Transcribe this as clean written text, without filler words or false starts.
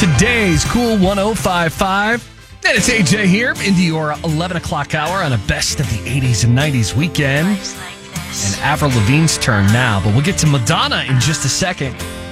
today's Cool 105.5. And it's AJ here into your 11 o'clock hour on a best of the 80s and 90s weekend. And Avril Lavigne's turn now, but we'll get to Madonna in just a second.